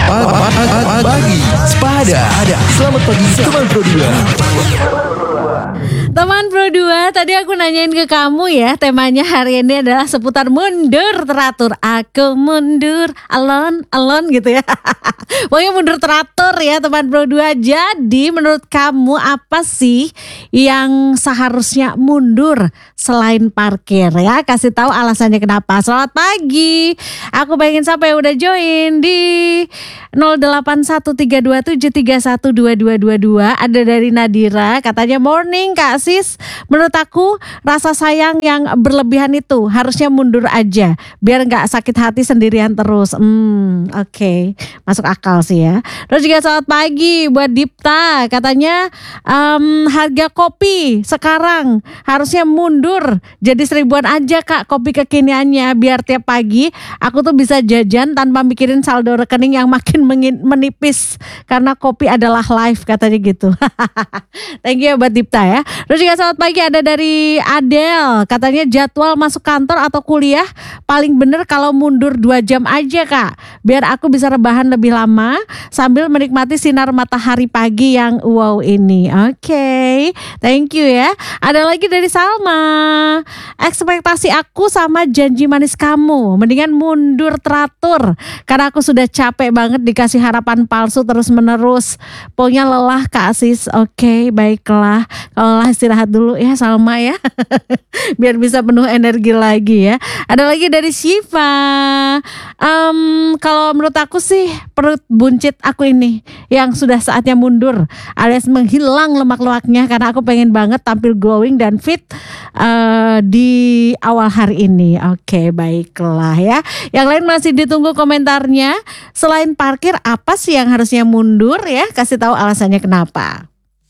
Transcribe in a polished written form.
Pagi Sepada. Selamat pagi teman Pro 2. Teman Pro 2, tadi aku nanyain ke kamu ya, temanya hari ini adalah seputar mundur teratur. Aku mundur alon gitu ya. Pokoknya mundur teratur ya teman Pro 2. Jadi menurut kamu apa sih yang seharusnya mundur selain parkir ya? Kasih tahu alasannya kenapa. Selamat pagi. Aku pengen siapa yang udah join di 081327312222. Ada dari Nadira, katanya morning Kak Sis. Menurut aku rasa sayang yang berlebihan itu harusnya mundur aja biar nggak sakit hati sendirian terus. Oke. Masuk akal sih ya. Terus juga selamat pagi buat Dipta, katanya harga kopi sekarang harusnya mundur jadi 1.000-an aja Kak kopi kekiniannya, biar tiap pagi aku tuh bisa jajan tanpa mikirin saldo rekening yang makin menipis karena kopi adalah life, katanya gitu. Thank you buat Dipta ya. Terus juga selamat pagi ada dari Adele, katanya jadwal masuk kantor atau kuliah paling bener kalau mundur 2 jam aja Kak, biar aku bisa rebahan lebih lama sambil menikmati sinar matahari pagi yang wow ini. Oke, thank you ya. Ada lagi dari Salma, ekspektasi aku sama janji manis kamu mendingan mundur teratur karena aku sudah capek banget dikasih harapan palsu terus menerus. Pokoknya lelah Kak Sis. Oke, baiklah. Kalau lelah istirahat dulu ya Salma ya. Biar bisa penuh energi lagi ya. Ada lagi dari Syifa. Kalau menurut aku sih perut buncit aku ini yang sudah saatnya mundur alias menghilang lemak-lemaknya karena aku pengen banget tampil glowing dan fit di awal hari ini. Oke, baiklah ya. Yang lain masih ditunggu komentarnya. Selain parkir apa sih yang harusnya mundur ya? Kasih tahu alasannya kenapa.